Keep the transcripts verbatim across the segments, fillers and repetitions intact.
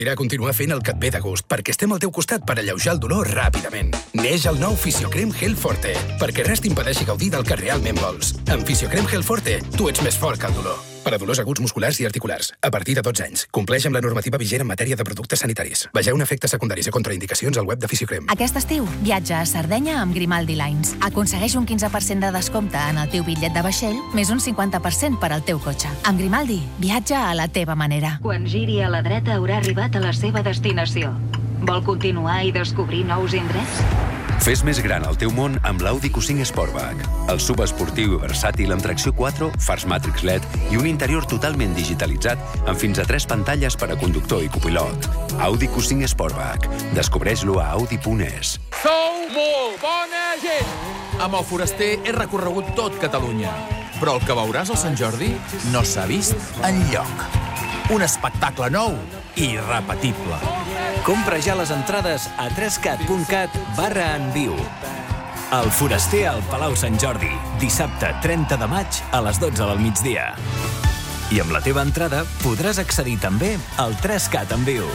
Irà a continuar fent el que et ve de gust, perquè estem al teu costat per alleujar el dolor ràpidament. Neix el nou Fisiocrem Gel Forte, perquè res t'impedeixi gaudir del que realment vols. Amb Fisiocrem Gel Forte, tu ets més fort que el dolor. Per a dolors aguts musculars i articulars, a partir de dotze anys. Compleix amb la normativa vigent en matèria de productes sanitaris. Vegeu efectes secundaris i contraindicacions al web de Fisiocrem. Aquest estiu, viatja a Sardenya amb Grimaldi Lines. Aconsegueix un quinze per cent de descompte en el teu bitllet de vaixell, més un cinquanta per cent per al teu cotxe. Amb Grimaldi, viatja a la teva manera. Quan giri a la dreta haurà arribat a la seva destinació. Vol continuar i descobrir nous indrets? Fes més gran el teu món amb l'Audi Q cinc Sportback. El subesportiu i versàtil amb tracció quatre, fars Matrix L E D i un interior totalment digitalitzat amb fins a tres pantalles per a conductor i copilot. Audi Q cinc Sportback. Descobreix-lo a audi punt es. Sou molt bona gent! Amb el Foraster he recorregut tot Catalunya. Però el que veuràs al Sant Jordi no s'ha vist enlloc. Un espectacle nou i irrepetible. Compra ja les entrades a trescat punt cat barra en viu. El Foraster al Palau Sant Jordi, dissabte trenta de maig a les dotze del migdia. I amb la teva entrada podràs accedir també al trescat en viu.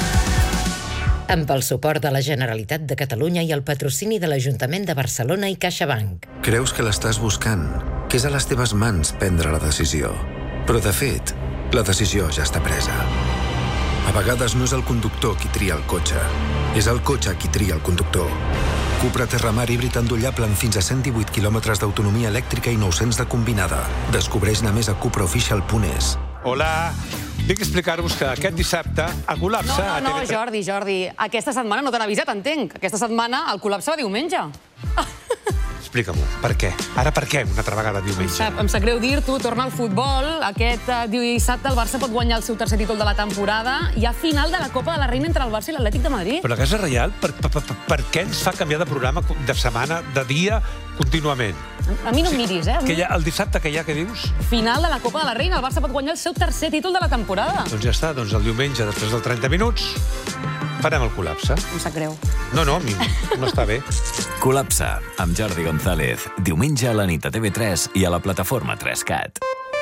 Amb el suport de la Generalitat de Catalunya i el patrocini de l'Ajuntament de Barcelona i CaixaBank. Creus que l'estàs buscant, que és a les teves mans prendre la decisió. Però, de fet, la decisió ja està presa. A vegades no és el conductor qui tria el cotxe, és el cotxe qui tria el conductor. Cupra Terramar híbrid endollable amb fins a cent divuit quilòmetres d'autonomia elèctrica i nou-cents de combinada. Descobreix-ne més a cupra oficial punt es. Hola, vinc a explicar-vos que aquest dissabte a col·lapse... No, no, no, Jordi, Jordi, aquesta setmana no t'han avisat, entenc. Aquesta setmana el col·lapse va diumenge. Explica-m'ho, per què? Ara per què una altra vegada diumenge? Em sap greu dir-t'ho, torna al futbol. Aquest dissabte el Barça pot guanyar el seu tercer títol de la temporada. Hi ha final de la Copa de la Reina entre el Barça i l'Atlètic de Madrid. Però la Casa Reial, per, per, per, per què ens fa canviar de programa de setmana, de dia, contínuament? A mi no em miris, eh? Que hi ha, el dissabte que hi ha, què dius? Final de la Copa de la Reina. El Barça pot guanyar el seu tercer títol de la temporada. Doncs ja està, doncs el diumenge, després dels trenta minuts, farem el col·lapse. Em sap greu. No, no, a mi no està bé. Col·lapse, amb Jordi González. Diumenge a la nit a T V tres i a la plataforma trescat.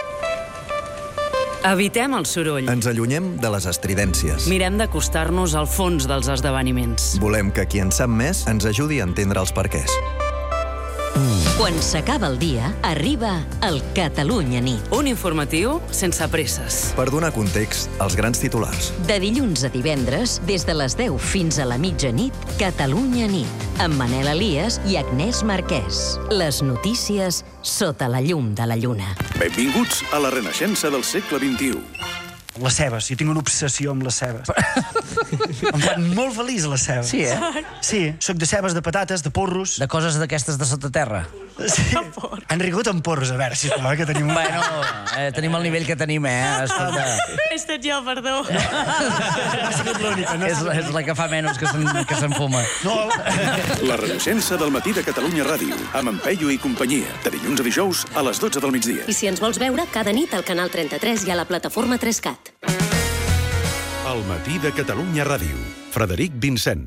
Evitem el soroll. Ens allunyem de les estridències. Mirem d'acostar-nos al fons dels esdeveniments. Volem que qui en sap més ens ajudi a entendre els perquès. Quan s'acaba el dia, arriba el Catalunya Nit. Un informatiu sense presses. Per donar context als grans titulars. De dilluns a divendres, des de les deu fins a la mitjanit, Catalunya Nit, amb Manel Elias i Agnès Marquès. Les notícies sota la llum de la lluna. Benvinguts a la renaixença del segle vint-i-u. Les cebes, jo tinc una obsessió amb les cebes. Em fan molt feliç les cebes. Sí, eh? Sí, soc de cebes, de patates, de porros. De coses d'aquestes de sota terra. Sí. Han rigut amb porros, a veure, sisplau, que tenim... Bueno, eh, tenim el nivell que tenim, eh? Escolta. He estat jo, perdó. No ha sigut l'única. No és, és la que fa menys que s'enfuma. No. La renaixença del matí de Catalunya Ràdio, amb en Peyu i companyia, de dilluns a dijous a les dotze del migdia. I si ens vols veure, cada nit al canal trenta-tres i a la plataforma trescat. El matí de Catalunya Ràdio. Frederic Vincent.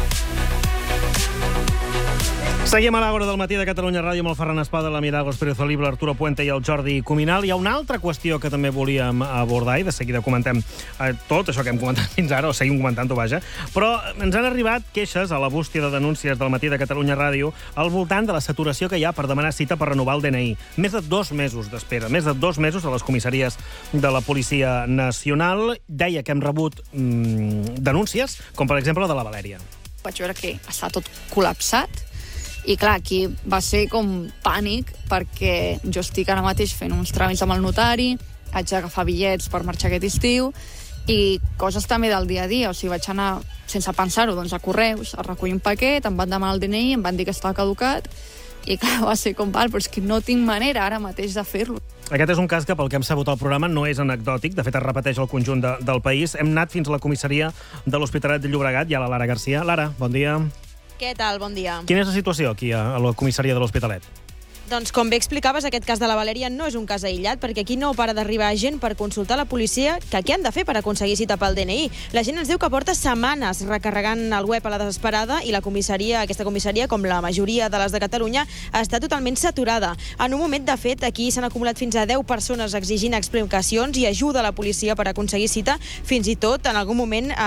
Seguim a l'Àgora del matí de Catalunya Ràdio amb el Ferran Espada, la Milagros Pérez Oliva, l'Arturo Puente i el Jordi Cuminal. Hi ha una altra qüestió que també volíem abordar i de seguida comentem eh, tot això que hem comentat fins ara, o seguim comentant-ho, vaja. Però ens han arribat queixes a la bústia de denúncies del matí de Catalunya Ràdio al voltant de la saturació que hi ha per demanar cita per renovar el D N I. Més de dos mesos d'espera, més de dos mesos a les comissaries de la Policia Nacional. Deia que hem rebut mmm, denúncies, com per exemple de la Valèria. Vaig veure que està tot col·lapsat. I clar, aquí va ser com pànic, perquè jo estic ara mateix fent uns tràmits amb el notari, haig d'agafar bitllets per marxar aquest estiu, i coses també del dia a dia. O sigui, vaig anar, sense pensar-ho, doncs a Correus, a recollir un paquet, em van demanar el D N I, em van dir que estava caducat, i clar, va ser com, val, però és que no tinc manera ara mateix de fer-lo. Aquest és un cas que, pel que hem sabut al programa, no és anecdòtic. De fet, es repeteix al conjunt de, del país. Hem anat fins a la comissaria de l'Hospitalet de Llobregat. Hi ha la Lara Garcia. Lara, bon dia. Què tal? Bon dia. Quina és la situació aquí a la comissaria de l'Hospitalet? Doncs com bé explicaves, aquest cas de la Valèria no és un cas aïllat, perquè aquí no para d'arribar gent per consultar a la policia que què han de fer per aconseguir cita pel D N I. La gent ens diu que porta setmanes recarregant el web a la desesperada i la comissaria, aquesta comissaria, com la majoria de les de Catalunya, està totalment saturada. En un moment, de fet, aquí s'han acumulat fins a deu persones exigint explicacions i ajuda a la policia per aconseguir cita, fins i tot en algun moment